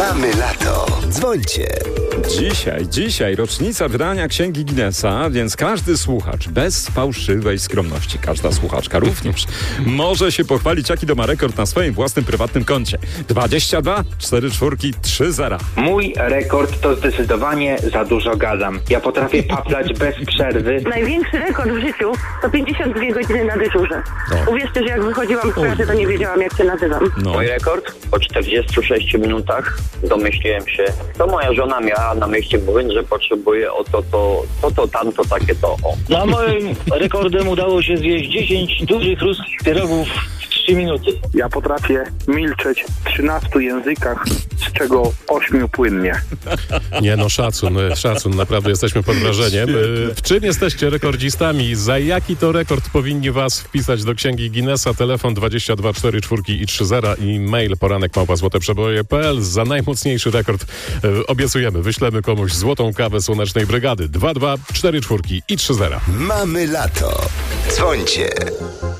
Mamy lato. Dzwońcie. Dzisiaj rocznica wydania Księgi Guinnessa, więc każdy słuchacz, bez fałszywej skromności, każda słuchaczka również, może się pochwalić, jaki to ma rekord na swoim własnym prywatnym koncie. 22, 4 czwórki, 3 zera. Mój rekord to zdecydowanie za dużo gadam. Ja potrafię paplać bez przerwy. Największy rekord w życiu to 52 godziny na dyżurze. O. Uwierzcie, że jak wychodziłam z pracy, to nie wiedziałam, jak się nazywam. No. Mój rekord po 46 minutach domyśliłem się, co moja żona miała na myśli, mówiąc, że potrzebuje o to, tamto, takie to, o. Na moim rekordem udało się zjeść 10 dużych ruskich pierogów w 3 minuty. Ja potrafię milczeć w 13 językach, z czego 8 płynnie. Nie no, szacun, naprawdę jesteśmy pod wrażeniem. W czym jesteście rekordzistami? Za jaki to rekord powinni was wpisać do Księgi Guinnessa? Telefon 22 4 4 i 3 zera i mail poranek@złoteprzeboje.pl. Za najmocniejszy rekord obiecujemy, wyślemy komuś złotą kawę Słonecznej Brygady. 22 4 4 i 3 zera. Mamy lato. Dzwońcie.